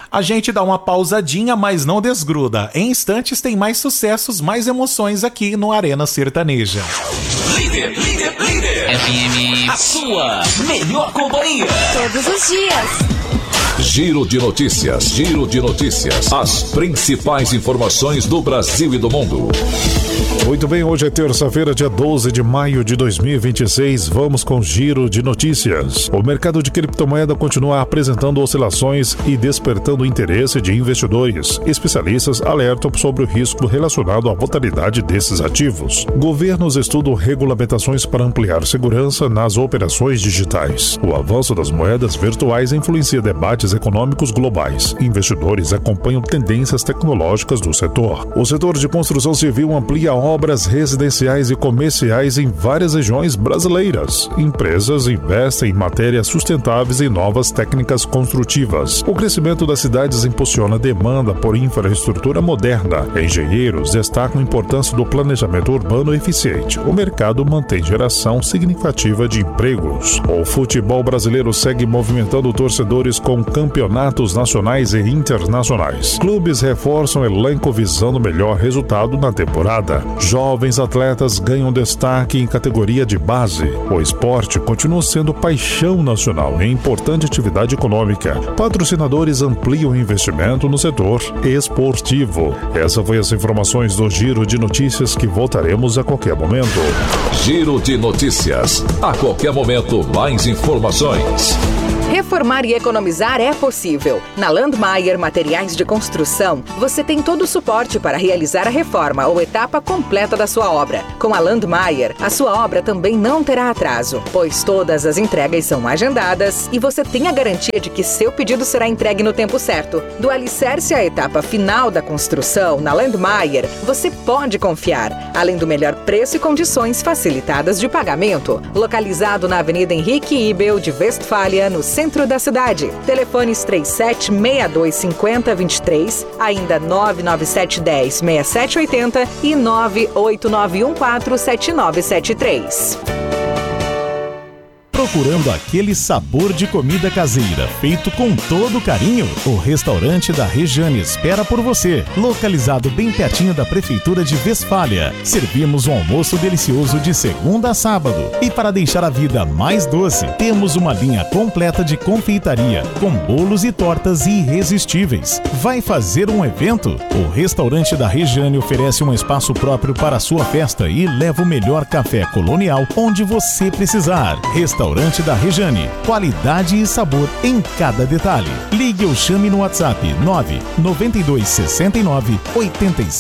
A gente dá uma pausadinha, mas não desgruda. Em instantes tem mais sucessos, mais emoções aqui no Arena Sertaneja. Líder FM, a sua melhor companhia. Todos os dias. Giro de notícias. As principais informações do Brasil e do mundo. Muito bem, hoje é terça-feira, dia 12 de maio de 2026. Vamos com Giro de Notícias. O mercado de criptomoeda continua apresentando oscilações e despertando o interesse de investidores. Especialistas alertam sobre o risco relacionado à volatilidade desses ativos. Governos estudam regulamentações para ampliar segurança nas operações digitais. O avanço das moedas virtuais influencia debates econômicos globais. Investidores acompanham tendências tecnológicas do setor. O setor de construção civil amplia obras residenciais e comerciais em várias regiões brasileiras. Empresas investem em matérias sustentáveis e novas técnicas construtivas. O crescimento das cidades impulsiona a demanda por infraestrutura moderna. Engenheiros destacam a importância do planejamento urbano eficiente. O mercado mantém geração significativa de empregos. O futebol brasileiro segue movimentando torcedores com campeonatos nacionais e internacionais. Clubes reforçam o elenco visando melhor resultado na temporada. Jovens atletas ganham destaque em categoria de base. O esporte continua sendo paixão nacional e importante atividade econômica. Patrocinadores ampliam o investimento no setor esportivo. Essa foi as informações do Giro de Notícias, que voltaremos a qualquer momento. Giro de Notícias. A qualquer momento, mais informações. Reformar e economizar é possível. Na Landmaier Materiais de Construção, você tem todo o suporte para realizar a reforma ou etapa completa da sua obra. Com a Landmaier, a sua obra também não terá atraso, pois todas as entregas são agendadas e você tem a garantia de que seu pedido será entregue no tempo certo. Do alicerce à etapa final da construção, na Landmaier, você pode confiar, além do melhor preço e condições facilitadas de pagamento. Localizado na Avenida Henrique Ibel de Westfália, no centro da cidade. Telefones 37625023, ainda 997106780 e 989147973. Procurando aquele sabor de comida caseira feito com todo carinho? O restaurante da Rejane espera por você, localizado bem pertinho da Prefeitura de Westfália. Servimos um almoço delicioso de segunda a sábado. E para deixar a vida mais doce, temos uma linha completa de confeitaria, com bolos e tortas irresistíveis. Vai fazer um evento? O restaurante da Rejane oferece um espaço próprio para a sua festa e leva o melhor café colonial onde você precisar. Restaurante da Rejane, qualidade e sabor em cada detalhe. Ligue ou chame no WhatsApp 99269 87